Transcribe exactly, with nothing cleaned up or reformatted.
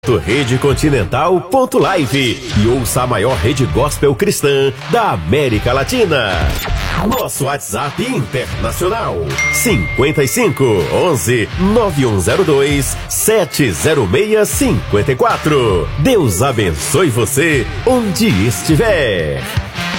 Rede Continental ponto live e ouça a maior rede gospel cristã da América Latina. Nosso WhatsApp internacional cinquenta e cinco, onze, nove um zero dois, sete zero seis cinco quatro. Deus abençoe você onde estiver.